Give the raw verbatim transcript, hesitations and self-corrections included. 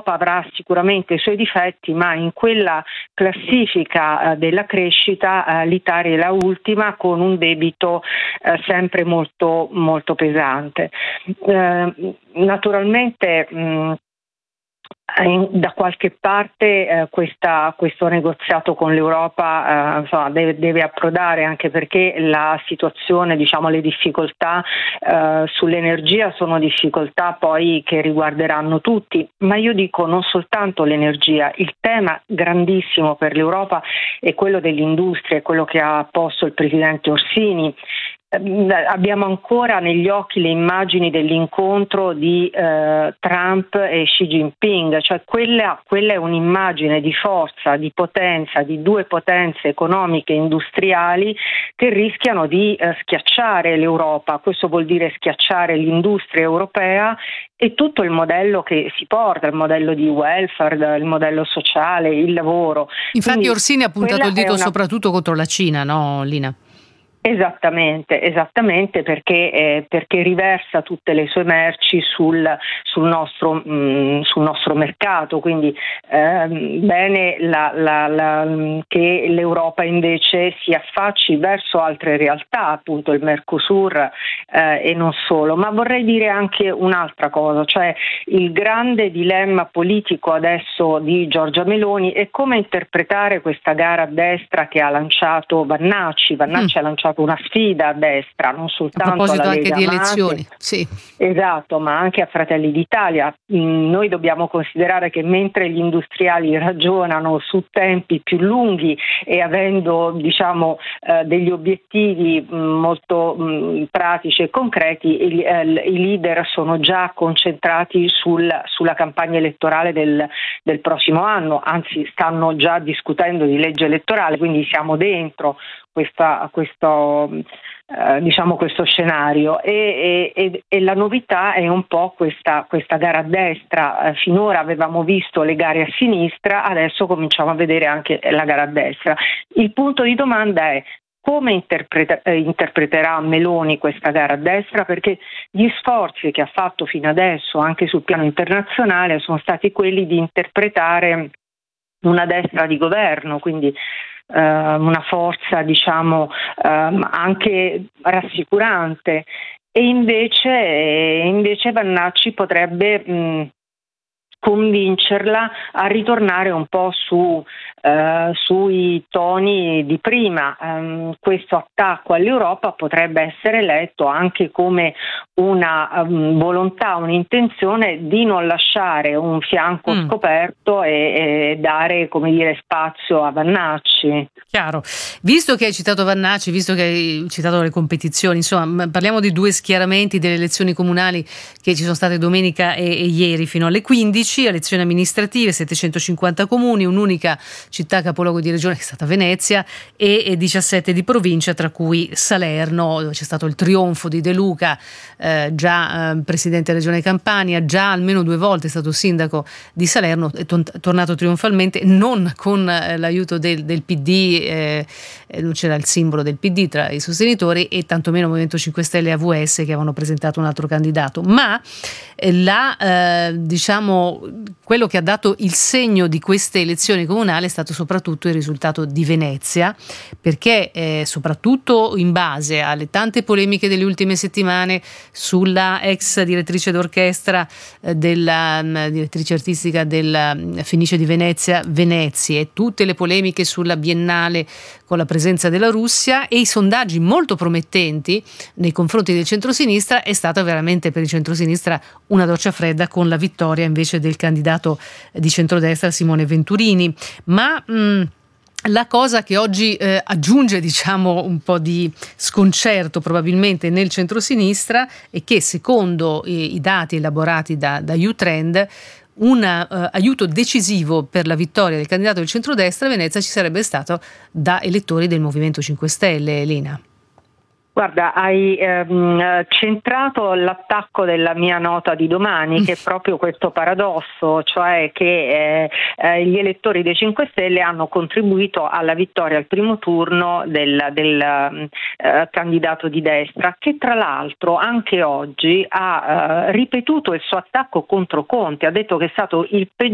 l'Europa avrà sicuramente i suoi difetti, ma in quella classifica eh, della crescita eh, l'Italia è la ultima, con un debito eh, sempre molto, molto pesante. Eh, naturalmente mh, da qualche parte eh, questa, questo negoziato con l'Europa eh, insomma, deve, deve approdare, anche perché la situazione, diciamo, le difficoltà eh, sull'energia sono difficoltà poi che riguarderanno tutti, ma io dico non soltanto l'energia, il tema grandissimo per l'Europa è quello dell'industria, è quello che ha posto il presidente Orsini. Abbiamo ancora negli occhi le immagini dell'incontro di eh, Trump e Xi Jinping, cioè quella, quella è un'immagine di forza, di potenza, di due potenze economiche e industriali che rischiano di eh, schiacciare l'Europa. Questo vuol dire schiacciare l'industria europea e tutto il modello che si porta, il modello di welfare, il modello sociale, il lavoro. Infatti Quindi, Orsini ha puntato il dito una... soprattutto contro la Cina, no Lina? Esattamente, esattamente perché, eh, perché riversa tutte le sue merci sul, sul, nostro, mh, sul nostro mercato, quindi eh, bene la, la, la, che l'Europa invece si affacci verso altre realtà, appunto il Mercosur eh, e non solo, ma vorrei dire anche un'altra cosa, cioè il grande dilemma politico adesso di Giorgia Meloni è come interpretare questa gara a destra che ha lanciato Vannacci, Vannacci mm. ha lanciato una sfida a destra, non soltanto a proposito alla anche Lega, di elezioni, anche, sì. Esatto, ma anche a Fratelli d'Italia. Noi dobbiamo considerare che mentre gli industriali ragionano su tempi più lunghi e avendo, diciamo, eh, degli obiettivi mh, molto mh, pratici e concreti, i, eh, i leader sono già concentrati sul, sulla campagna elettorale del, del prossimo anno, anzi stanno già discutendo di legge elettorale, quindi siamo dentro questa, questo, eh, diciamo questo scenario e, e, e la novità è un po' questa, questa gara a destra. Eh, finora avevamo visto le gare a sinistra, adesso cominciamo a vedere anche la gara a destra. Il punto di domanda è: come interpreta, eh, interpreterà Meloni questa gara a destra? Perché gli sforzi che ha fatto fino adesso anche sul piano internazionale sono stati quelli di interpretare una destra di governo, quindi Uh, una forza, diciamo, uh, anche rassicurante, e invece, invece Vannacci potrebbe mh, convincerla a ritornare un po' su uh, sui toni di prima. Um, questo attacco all'Europa potrebbe essere letto anche come una um, volontà, un'intenzione di non lasciare un fianco mm. scoperto e, e dare, come dire, spazio a Vannacci. Chiaro. Visto che hai citato Vannacci, visto che hai citato le competizioni, insomma, parliamo di due schieramenti delle elezioni comunali che ci sono state domenica e, e ieri fino alle quindici, elezioni amministrative, settecentocinquanta comuni, un'unica città capoluogo di regione che è stata Venezia e, e diciassette di provincia, tra cui Salerno, dove c'è stato il trionfo di De Luca, eh, già eh, presidente della regione Campania, già almeno due volte è stato sindaco di Salerno, è ton- tornato trionfalmente, non con eh, l'aiuto del, del P D, eh, non c'era il simbolo del P D tra i sostenitori e tantomeno Movimento cinque Stelle e A V S che avevano presentato un altro candidato, ma eh, la, eh, diciamo quello che ha dato il segno di queste elezioni comunali è stato soprattutto il risultato di Venezia, perché eh, soprattutto in base alle tante polemiche delle ultime settimane sulla ex direttrice d'orchestra eh, della um, direttrice artistica della um, Fenice di Venezia, Venezia, e tutte le polemiche sulla Biennale con la presenza della Russia e i sondaggi molto promettenti nei confronti del centrosinistra, è stata veramente per il centrosinistra una doccia fredda con la vittoria invece del candidato di centrodestra Simone Venturini. Ma mh, la cosa che oggi eh, aggiunge, diciamo, un po' di sconcerto probabilmente nel centrosinistra è che, secondo i, i dati elaborati da, da U-Trend, un uh, aiuto decisivo per la vittoria del candidato del centrodestra a Venezia ci sarebbe stato da elettori del Movimento cinque Stelle, Lina. Guarda, hai ehm, centrato l'attacco della mia nota di domani, che è proprio questo paradosso, cioè che eh, gli elettori dei cinque Stelle hanno contribuito alla vittoria al primo turno del, del eh, candidato di destra, che tra l'altro anche oggi ha eh, ripetuto il suo attacco contro Conte, ha detto che è stato il peggiore